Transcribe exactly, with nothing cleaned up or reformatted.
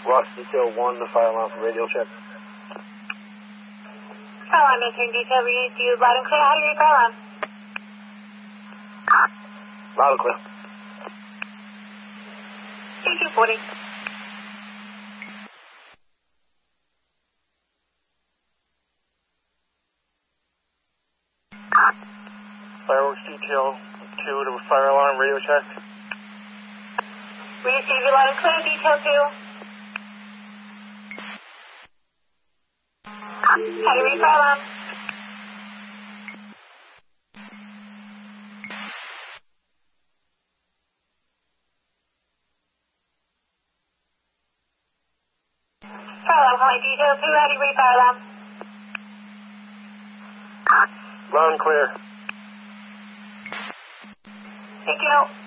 Ross Detail one, the fire alarm for radio check. Fire alarm answering detail, read you loud and clear. How do you read fire alarm? Loud and clear. two forty. Fireworks Detail two to fire alarm radio check. We receive you loud and clear, detail two. How do you read fire alarm? Fire alarm, calling detail two. How do you read fire alarm? Loud and clear. Thank you.